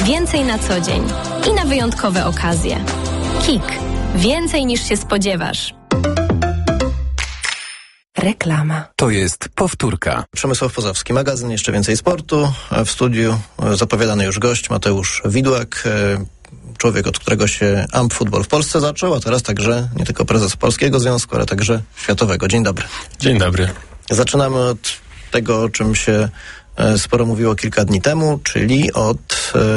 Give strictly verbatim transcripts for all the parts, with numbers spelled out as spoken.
Więcej na co dzień i na wyjątkowe okazje. KiK. Więcej niż się spodziewasz. Reklama. To jest powtórka. Przemysław Pozowski, magazyn Jeszcze Więcej Sportu. W studiu zapowiadany już gość Mateusz Widłak, człowiek, od którego się AmpFootball w Polsce zaczął, a teraz także nie tylko prezes Polskiego Związku, ale także światowego. Dzień dobry. Dzień dobry. Zaczynamy od tego, o czym się sporo mówiło kilka dni temu, czyli od e,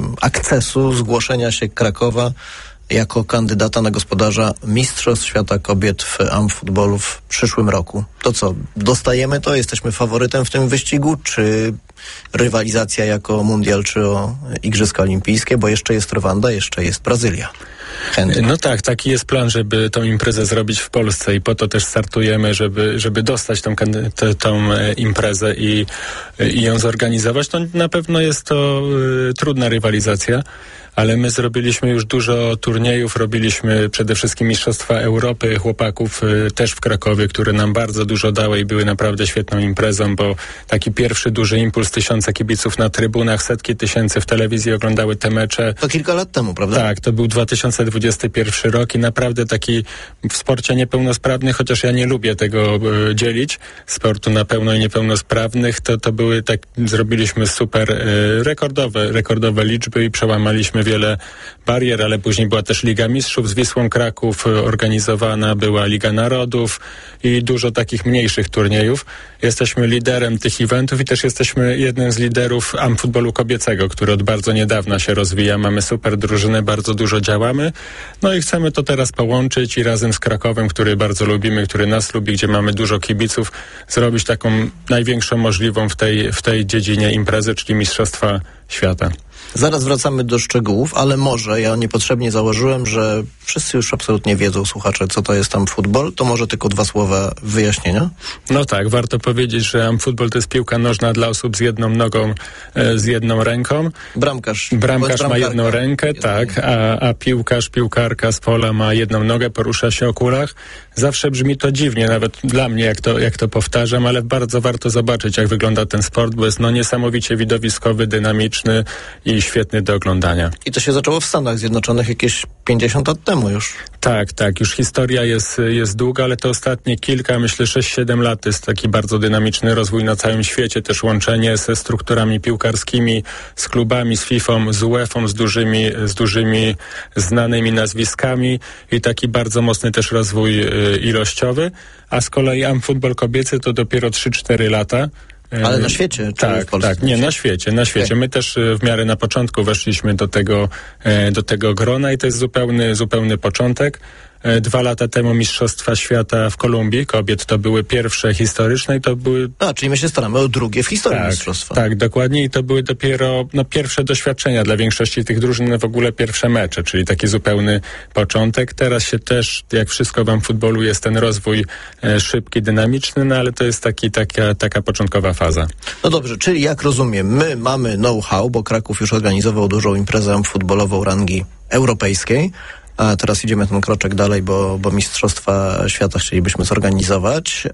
akcesu zgłoszenia się Krakowa jako kandydata na gospodarza Mistrzostw Świata Kobiet w AmpFootballu w przyszłym roku. To co, dostajemy to? Jesteśmy faworytem w tym wyścigu? Czy rywalizacja jako mundial, czy o Igrzyska Olimpijskie? Bo jeszcze jest Rwanda, jeszcze jest Brazylia. Chętnie. No tak, taki jest plan, żeby tą imprezę zrobić w Polsce i po to też startujemy, żeby, żeby dostać tą, tę, tą imprezę i, i ją zorganizować. To na pewno jest to y, trudna rywalizacja, ale my zrobiliśmy już dużo turniejów, robiliśmy przede wszystkim Mistrzostwa Europy chłopaków y, też w Krakowie, które nam bardzo dużo dały i były naprawdę świetną imprezą, bo taki pierwszy duży impuls, tysiące kibiców na trybunach, setki tysięcy w telewizji oglądały te mecze. To kilka lat temu, prawda? Tak, to był dwa tysiące dwudziesty pierwszy rok i naprawdę taki w sporcie niepełnosprawnych, chociaż ja nie lubię tego y, dzielić, sportu na pełno i niepełnosprawnych, to, to były tak, zrobiliśmy super y, rekordowe, rekordowe liczby i przełamaliśmy wiele barier, ale później była też Liga Mistrzów z Wisłą Kraków, organizowana była Liga Narodów i dużo takich mniejszych turniejów. Jesteśmy liderem tych eventów i też jesteśmy jednym z liderów AmpFootballu kobiecego, który od bardzo niedawna się rozwija. Mamy super drużynę, bardzo dużo działamy. No i chcemy to teraz połączyć i razem z Krakowem, który bardzo lubimy, który nas lubi, gdzie mamy dużo kibiców, zrobić taką największą możliwą w tej, w tej dziedzinie imprezy, czyli Mistrzostwa Świata. Zaraz wracamy do szczegółów, ale może ja niepotrzebnie założyłem, że wszyscy już absolutnie wiedzą, słuchacze, co to jest AmpFootball. To może tylko dwa słowa wyjaśnienia? No tak, warto powiedzieć, że AmpFootball to jest piłka nożna dla osób z jedną nogą, e, z jedną ręką. Bramkarz. Bramkarz ma jedną rękę, jedną tak, a, a piłkarz, piłkarka z pola ma jedną nogę, porusza się o kulach. Zawsze brzmi to dziwnie, nawet dla mnie, jak to, jak to powtarzam, ale bardzo warto zobaczyć, jak wygląda ten sport, bo jest no niesamowicie widowiskowy, dynamiczny i świetny do oglądania. I to się zaczęło w Stanach Zjednoczonych jakieś pięćdziesiąt lat temu już. Tak, tak. Już historia jest, jest długa, ale te ostatnie kilka, myślę sześć siedem lat to jest taki bardzo dynamiczny rozwój na całym świecie. Też łączenie ze strukturami piłkarskimi, z klubami, z fifą, z uefą, z dużymi, z dużymi znanymi nazwiskami i taki bardzo mocny też rozwój y, ilościowy. A z kolei AmpFootball kobiecy to dopiero trzy cztery lata. Ale na świecie? Czy tak, w Polsce? tak, nie, na świecie, na świecie. Okay. My też w miarę na początku weszliśmy do tego, do tego grona i to jest zupełny, zupełny początek. Dwa lata temu Mistrzostwa Świata w Kolumbii kobiet to były pierwsze historyczne i to były... A, czyli my się staramy o drugie w historii tak, mistrzostwa. Tak, dokładnie i to były dopiero no, pierwsze doświadczenia dla większości tych drużyn, w ogóle pierwsze mecze, czyli taki zupełny początek. Teraz się też, jak wszystko w AmpFootballu, jest ten rozwój e, szybki, dynamiczny, no ale to jest taki, taka, taka początkowa faza. No dobrze, czyli jak rozumiem, my mamy know-how, bo Kraków już organizował dużą imprezę AmpFootballową rangi europejskiej. A teraz idziemy ten kroczek dalej, bo, bo Mistrzostwa Świata chcielibyśmy zorganizować.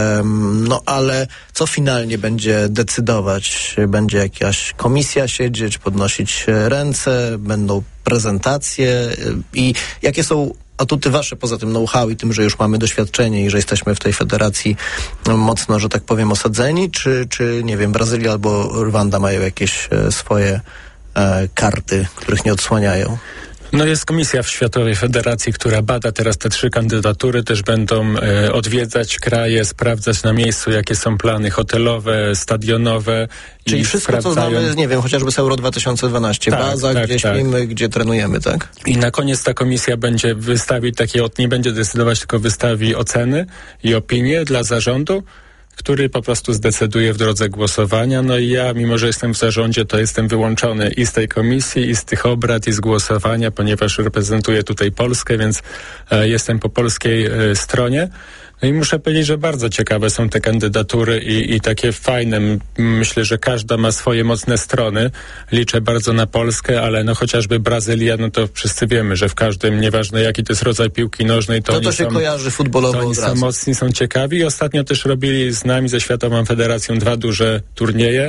Um, no ale co finalnie będzie decydować? Będzie jakaś komisja siedzieć, podnosić ręce, będą prezentacje i jakie są atuty wasze poza tym know-how i tym, że już mamy doświadczenie i że jesteśmy w tej federacji mocno, że tak powiem, osadzeni? Czy, czy nie wiem, Brazylia albo Rwanda mają jakieś swoje e, karty, których nie odsłaniają? No jest komisja w Światowej Federacji, która bada teraz te trzy kandydatury, też będą e, odwiedzać kraje, sprawdzać na miejscu, jakie są plany hotelowe, stadionowe. Czyli i wszystko, sprawdzają... co znamy, nie wiem, chociażby z Euro dwa tysiące dwanaście, tak, baza, tak, gdzie tak. śpimy, gdzie trenujemy, tak? I na koniec ta komisja będzie wystawić takie, nie będzie decydować, tylko wystawi oceny i opinie dla zarządu, który po prostu zdecyduje w drodze głosowania. No i ja, mimo że jestem w zarządzie, to jestem wyłączony i z tej komisji, i z tych obrad, i z głosowania, ponieważ reprezentuję tutaj Polskę, więc e, jestem po polskiej e, stronie. No i muszę powiedzieć, że bardzo ciekawe są te kandydatury i, i takie fajne. Myślę, że każda ma swoje mocne strony. Liczę bardzo na Polskę, ale no chociażby Brazylia, no to wszyscy wiemy, że w każdym, nieważne jaki to jest rodzaj piłki nożnej, to, to, oni to się są, kojarzy futbolowo to oni od są razu. mocni, są ciekawi. I ostatnio też robili z nami, ze Światową Federacją, dwa duże turnieje.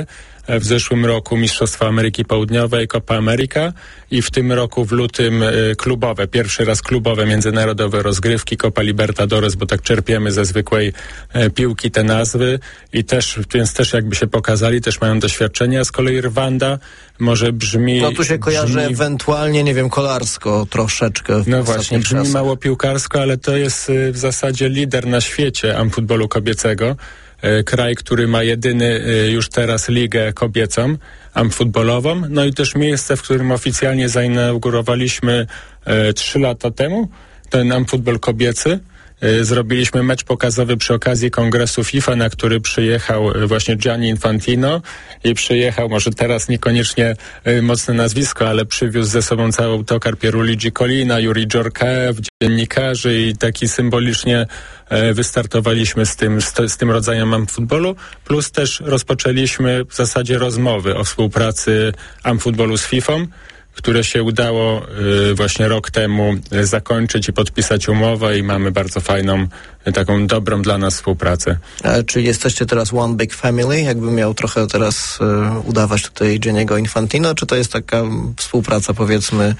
w zeszłym roku Mistrzostwa Ameryki Południowej, Copa America i w tym roku w lutym klubowe, pierwszy raz klubowe międzynarodowe rozgrywki Copa Libertadores, bo tak czerpiemy ze zwykłej piłki te nazwy i też, więc też jakby się pokazali, też mają doświadczenie, a z kolei Rwanda może brzmi... No tu się kojarzy brzmi, ewentualnie, nie wiem, kolarsko troszeczkę. No właśnie, brzmi czasach. mało piłkarsko, ale to jest w zasadzie lider na świecie amfutbolu kobiecego. Kraj, który ma jedyny już teraz ligę kobiecą, amfutbolową, no i też miejsce, w którym oficjalnie zainaugurowaliśmy trzy lata temu ten amfutbol kobiecy. Zrobiliśmy mecz pokazowy przy okazji kongresu FIFA, na który przyjechał właśnie Gianni Infantino i przyjechał, może teraz niekoniecznie mocne nazwisko, ale przywiózł ze sobą cały autokar Pierluigi Collina, Yuri Dżorkaev, dziennikarzy i taki symbolicznie wystartowaliśmy z tym, z, z tym rodzajem amfutbolu, plus też rozpoczęliśmy w zasadzie rozmowy o współpracy amfutbolu z fifą, które się udało y, właśnie rok temu y, zakończyć i podpisać umowę i mamy bardzo fajną, y, taką dobrą dla nas współpracę. A czy jesteście teraz one big family? Jakbym miał trochę teraz y, udawać tutaj Gianniego Infantino, czy to jest taka współpraca, powiedzmy,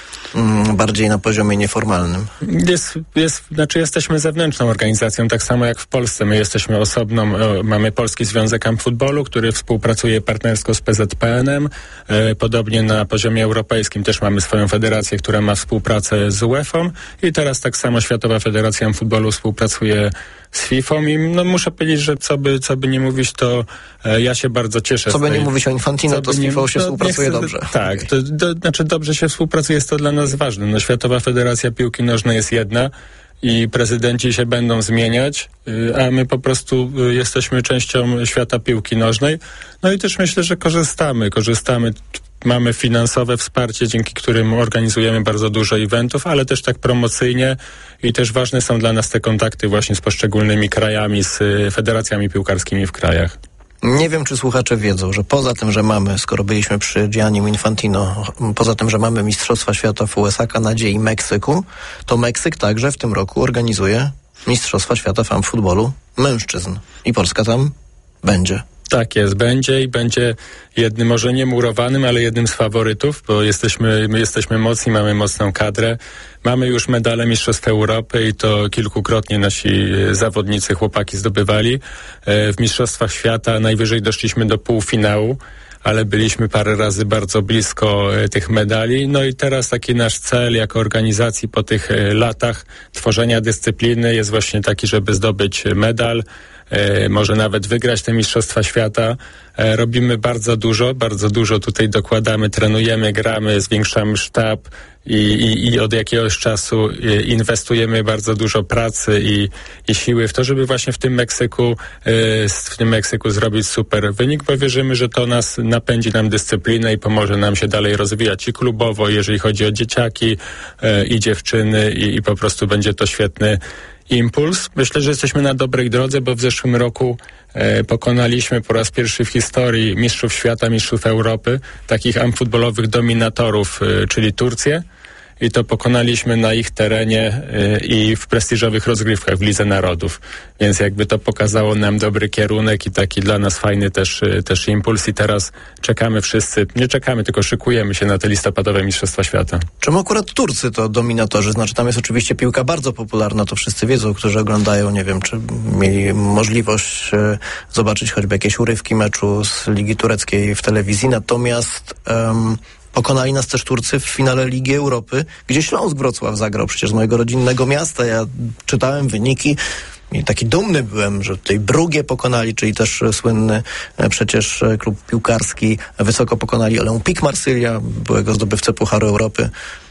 bardziej na poziomie nieformalnym? Jest, jest, znaczy jesteśmy zewnętrzną organizacją, tak samo jak w Polsce. My jesteśmy osobną, e, mamy Polski Związek Amfutbolu, który współpracuje partnersko z P Z P N em. E, podobnie na poziomie europejskim też mamy swoją federację, która ma współpracę z UEFA i teraz tak samo Światowa Federacja Amfutbolu współpracuje z fifą i no, muszę powiedzieć, że co by, co by nie mówić, to e, ja się bardzo cieszę. Co by tej, nie mówić o Infantino, to z fifą się współpracuje chcę, dobrze. Tak, to, to znaczy dobrze się współpracuje, jest to dla nas ważne. No, Światowa Federacja Piłki Nożnej jest jedna i prezydenci się będą zmieniać, a my po prostu jesteśmy częścią świata piłki nożnej. No i też myślę, że korzystamy, korzystamy. Mamy finansowe wsparcie, dzięki którym organizujemy bardzo dużo eventów, ale też tak promocyjnie i też ważne są dla nas te kontakty właśnie z poszczególnymi krajami, z federacjami piłkarskimi w krajach. Nie wiem, czy słuchacze wiedzą, że poza tym, że mamy, skoro byliśmy przy Giannim Infantino, poza tym, że mamy Mistrzostwa Świata w U S A, Kanadzie i Meksyku, to Meksyk także w tym roku organizuje Mistrzostwa Świata w amfutbolu mężczyzn. I Polska tam będzie. Tak jest, będzie i będzie jednym, może nie murowanym, ale jednym z faworytów, bo jesteśmy, my jesteśmy mocni, mamy mocną kadrę. Mamy już medale Mistrzostw Europy i to kilkukrotnie nasi zawodnicy, chłopaki zdobywali. W Mistrzostwach Świata najwyżej doszliśmy do półfinału, ale byliśmy parę razy bardzo blisko tych medali. No i teraz taki nasz cel jako organizacji po tych latach tworzenia dyscypliny jest właśnie taki, żeby zdobyć medal, E, może nawet wygrać te Mistrzostwa Świata. E, robimy bardzo dużo, bardzo dużo tutaj dokładamy, trenujemy, gramy, zwiększamy sztab i, i, i od jakiegoś czasu e, inwestujemy bardzo dużo pracy i, i siły w to, żeby właśnie w tym Meksyku e, w tym Meksyku zrobić super wynik, bo wierzymy, że to nas napędzi nam dyscyplinę i pomoże nam się dalej rozwijać i klubowo, jeżeli chodzi o dzieciaki e, i dziewczyny i, i po prostu będzie to świetny impuls. Myślę, że jesteśmy na dobrej drodze, bo w zeszłym roku e, pokonaliśmy po raz pierwszy w historii mistrzów świata, mistrzów Europy, takich amfutbolowych dominatorów, e, czyli Turcję. I to pokonaliśmy na ich terenie y, i w prestiżowych rozgrywkach w Lidze Narodów. Więc jakby to pokazało nam dobry kierunek i taki dla nas fajny też, y, też impuls. I teraz czekamy wszyscy, nie czekamy, tylko szykujemy się na te listopadowe Mistrzostwa Świata. Czemu akurat Turcy to dominatorzy? Znaczy tam jest oczywiście piłka bardzo popularna, to wszyscy wiedzą, którzy oglądają, nie wiem, czy mieli możliwość y, zobaczyć choćby jakieś urywki meczu z Ligi Tureckiej w telewizji. Natomiast... Um, Pokonali nas też Turcy w finale Ligi Europy, gdzie Śląsk Wrocław zagrał przecież z mojego rodzinnego miasta. Ja czytałem wyniki i taki dumny byłem, że tutaj Brugię pokonali, czyli też słynny przecież klub piłkarski. Wysoko pokonali Olympique Marsylia, byłego zdobywcę Pucharu Europy.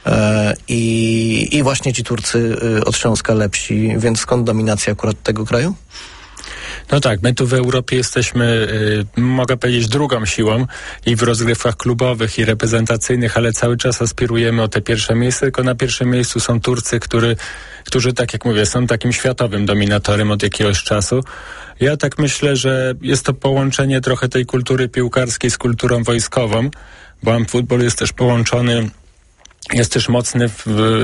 I, i właśnie ci Turcy od Śląska lepsi, więc skąd dominacja akurat tego kraju? No tak, my tu w Europie jesteśmy, y, mogę powiedzieć, drugą siłą i w rozgrywkach klubowych i reprezentacyjnych, ale cały czas aspirujemy o te pierwsze miejsce, tylko na pierwszym miejscu są Turcy, który, którzy, tak jak mówię, są takim światowym dominatorem od jakiegoś czasu. Ja tak myślę, że jest to połączenie trochę tej kultury piłkarskiej z kulturą wojskową, bo amfutbol jest też połączony, jest też mocny w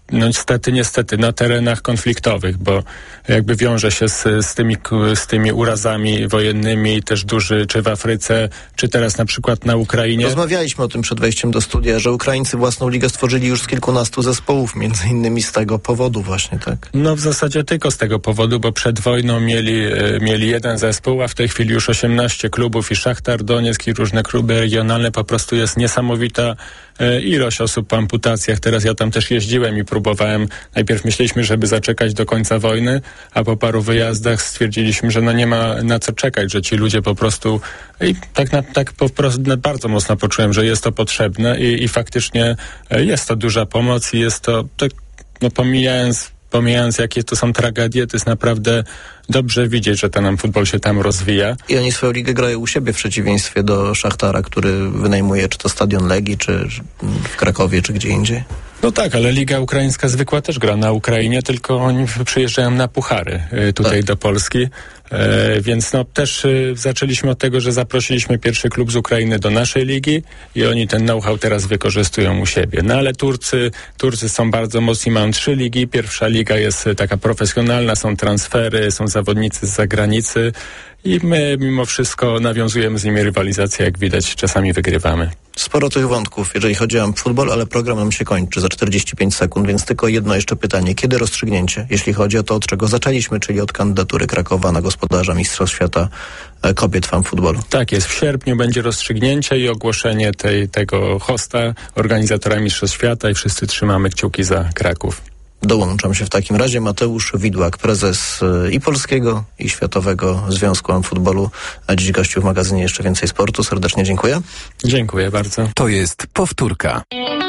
no niestety, niestety na terenach konfliktowych, bo jakby wiąże się z, z, tymi, z tymi urazami wojennymi, też duży, czy w Afryce, czy teraz na przykład na Ukrainie. Rozmawialiśmy o tym przed wejściem do studia, że Ukraińcy własną ligę stworzyli już z kilkunastu zespołów, między innymi z tego powodu właśnie, tak? No w zasadzie tylko z tego powodu, bo przed wojną mieli, mieli jeden zespół, a w tej chwili już osiemnaście klubów i Szachtar Donieck i różne kluby regionalne. Po prostu jest niesamowita ilość osób po amputacjach. Teraz ja tam też jeździłem i próbowałem. Najpierw myśleliśmy, żeby zaczekać do końca wojny, a po paru wyjazdach stwierdziliśmy, że no nie ma na co czekać, że ci ludzie po prostu i tak, na, tak po prostu bardzo mocno poczułem, że jest to potrzebne i, i faktycznie jest to duża pomoc i jest to, tak, no pomijając Pomijając, jakie to są tragedie, to jest naprawdę dobrze widzieć, że ten nam futbol się tam rozwija. I oni swoją ligę grają u siebie w przeciwieństwie do Szachtara, który wynajmuje czy to stadion Legii, czy w Krakowie, czy gdzie indziej. No tak, ale Liga Ukraińska zwykła też gra na Ukrainie, tylko oni przyjeżdżają na puchary y, tutaj tak. do Polski. E, więc no też y, zaczęliśmy od tego, że zaprosiliśmy pierwszy klub z Ukrainy do naszej ligi i oni ten know-how teraz wykorzystują u siebie. No ale Turcy, Turcy są bardzo mocni, mają trzy ligi. Pierwsza liga jest y, taka profesjonalna, są transfery, są zawodnicy z zagranicy i my mimo wszystko nawiązujemy z nimi rywalizację, jak widać czasami wygrywamy. Sporo tych wątków, jeżeli chodzi o futbol, ale program nam się kończy za czterdzieści pięć sekund, więc tylko jedno jeszcze pytanie. Kiedy rozstrzygnięcie, jeśli chodzi o to, od czego zaczęliśmy, czyli od kandydatury Krakowa na gospodarza Mistrzostw Świata kobiet w futbolu? Tak jest, w sierpniu będzie rozstrzygnięcie i ogłoszenie tej, tego hosta, organizatora Mistrzostw Świata i wszyscy trzymamy kciuki za Kraków. Dołączam się w takim razie. Mateusz Widłak, prezes i Polskiego, i Światowego Związku Amfutbolu, a dziś gościu w magazynie Jeszcze Więcej Sportu. Serdecznie dziękuję. Dziękuję bardzo. To jest powtórka.